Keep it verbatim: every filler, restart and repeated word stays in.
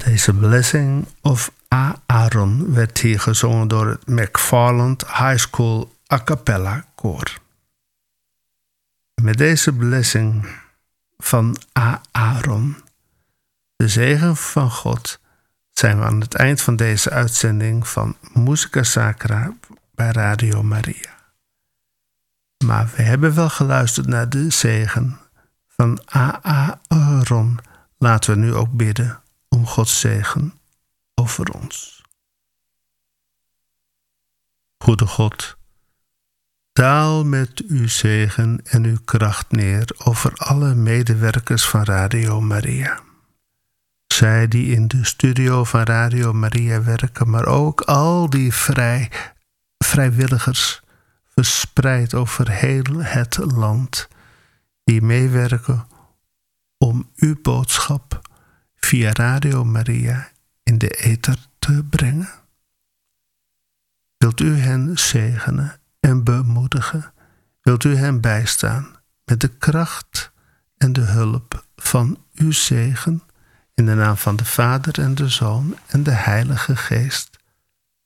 Deze Blessing of Aaron werd hier gezongen door het McFarland High School a cappella koor. Met deze blessing van Aaron, de zegen van God, zijn we aan het eind van deze uitzending van Musica Sacra bij Radio Maria. Maar we hebben wel geluisterd naar de zegen van Aaron. Laten we nu ook bidden om Gods zegen over ons. Goede God, daal met uw zegen en uw kracht neer over alle medewerkers van Radio Maria. Zij die in de studio van Radio Maria werken, maar ook al die vrij, vrijwilligers verspreid over heel het land, die meewerken om uw boodschap via Radio Maria in de ether te brengen. Wilt u hen zegenen en bemoedigen? Wilt u hen bijstaan met de kracht en de hulp van uw zegen? In de naam van de Vader en de Zoon en de Heilige Geest.